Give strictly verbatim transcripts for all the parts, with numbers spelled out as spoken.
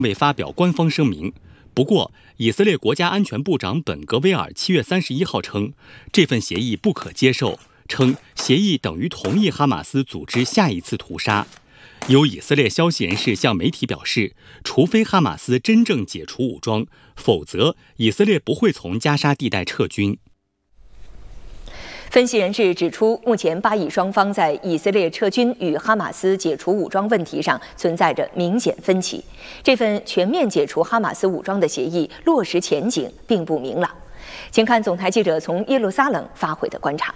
未发表官方声明。不过，以色列国家安全部长本格威尔七月三十一号称，这份协议不可接受，称协议等于同意哈马斯组织下一次屠杀。有以色列消息人士向媒体表示，除非哈马斯真正解除武装，否则以色列不会从加沙地带撤军。 分析人士指出，目前巴以双方在以色列撤军与哈马斯解除武装问题上存在着明显分歧。这份全面解除哈马斯武装的协议落实前景并不明朗。请看总台记者从耶路撒冷发回的观察。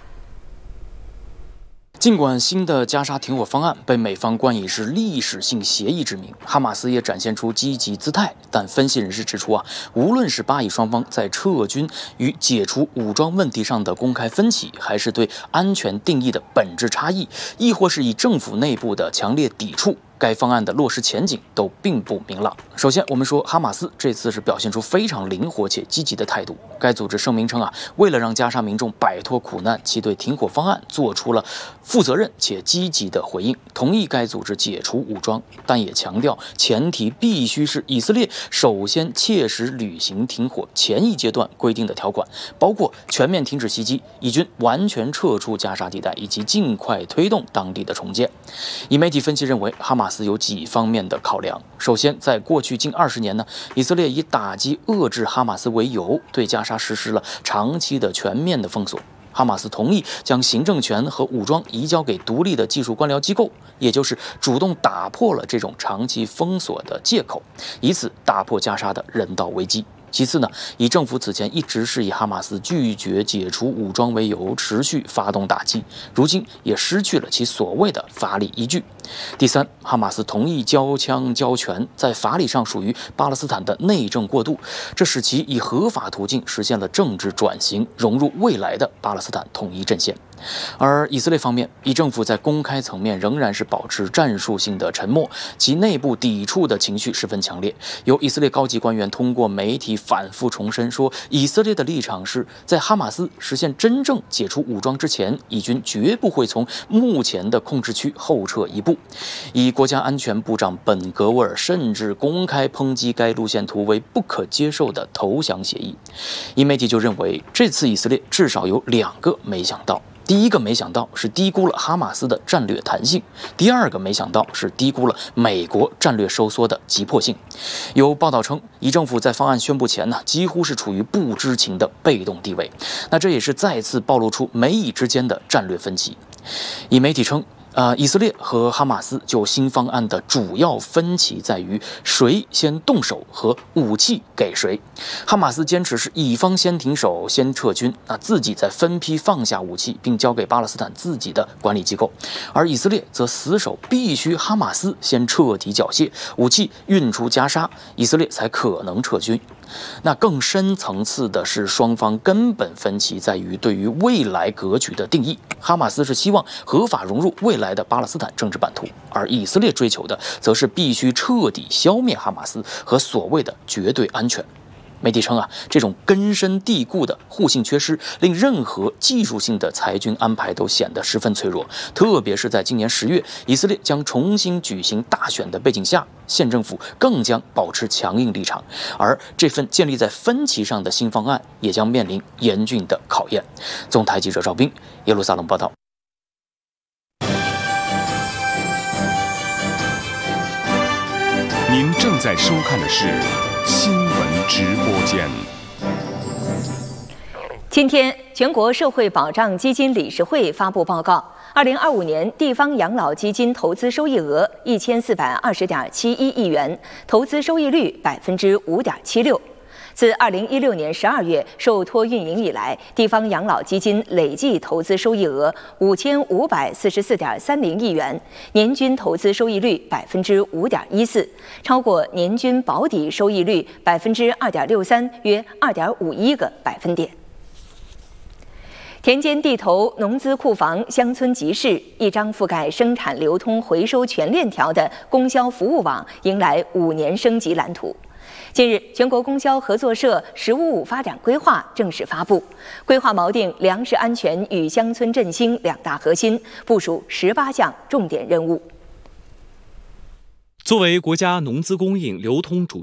尽管新的加沙停火方案被美方冠以是历史性协议之名，哈马斯也展现出积极姿态，但分析人士指出啊，无论是巴以双方在撤军与解除武装问题上的公开分歧，还是对安全定义的本质差异，亦或是以政府内部的强烈抵触，该方案的落实前景都并不明朗。首先，我们说哈马斯这次是表现出非常灵活且积极的态度。该组织声明称啊，为了让加沙民众摆脱苦难，其对停火方案做出了负责任且积极的回应，同意该组织解除武装，但也强调前提必须是以色列首先切实履行停火前一阶段规定的条款，包括全面停止袭击、以军完全撤出加沙地带以及尽快推动当地的重建。以媒体分析认为，哈马斯有几方面的考量。首先，在过去近二十年呢，以色列以打击遏制哈马斯为由，对加沙实施了长期的全面的封锁。哈马斯同意将行政权和武装移交给独立的技术官僚机构，也就是主动打破了这种长期封锁的借口，以此打破加沙的人道危机。其次呢，以政府此前一直是以哈马斯拒绝解除武装为由，持续发动打击，如今也失去了其所谓的法理依据。第三，哈马斯同意交枪交权，在法理上属于巴勒斯坦的内政过渡，这使其以合法途径实现了政治转型，融入未来的巴勒斯坦统一阵线。而以色列方面，以政府在公开层面仍然是保持战术性的沉默，其内部抵触的情绪十分强烈。有以色列高级官员通过媒体反复重申说，以色列的立场是在哈马斯实现真正解除武装之前，以军绝不会从目前的控制区后撤一步。以国家安全部长本格沃尔甚至公开抨击该路线图为不可接受的投降协议。以媒体就认为，这次以色列至少有两个没想到。第一个没想到是低估了哈马斯的战略弹性，第二个没想到是低估了美国战略收缩的急迫性。有报道称，以政府在方案宣布前呢，几乎是处于不知情的被动地位。那这也是再次暴露出美以之间的战略分歧。以媒体称，呃，以色列和哈马斯就新方案的主要分歧在于谁先动手和武器给谁。哈马斯坚持是以方先停手、先撤军，那自己再分批放下武器，并交给巴勒斯坦自己的管理机构；而以色列则死守必须哈马斯先彻底缴械，武器运出加沙，以色列才可能撤军。那更深层次的是，双方根本分歧在于对于未来格局的定义。哈马斯是希望合法融入未来的巴勒斯坦政治版图，而以色列追求的则是必须彻底消灭哈马斯和所谓的绝对安全。媒体称啊，这种根深蒂固的互信缺失，令任何技术性的裁军安排都显得十分脆弱。特别是在今年十月，以色列将重新举行大选的背景下，县政府更将保持强硬立场，而这份建立在分歧上的新方案也将面临严峻的考验。总台记者赵斌，耶路撒冷报道。 您正在收看的是新闻直播间。 今天，全国社会保障基金理事会发布报告，二零二五年地方养老基金投资收益额一千四百二十点七一亿元，投资收益率百分之五点七六。自二零一六年十二月受托运营以来，地方养老基金累计投资收益额五千五百四十四点三零亿元，年均投资收益率百分之五点一四，超过年均保底收益率百分之二点六三，约二点五一个百分点。田间地头、农资库房、乡村集市，一张覆盖生产、流通、回收全链条的供销服务网迎来五年升级蓝图。近日，全国供销合作社“十五五”发展规划正式发布，规划锚定粮食安全与乡村振兴两大核心，部署十八项重点任务。 作为国家农资供应流通主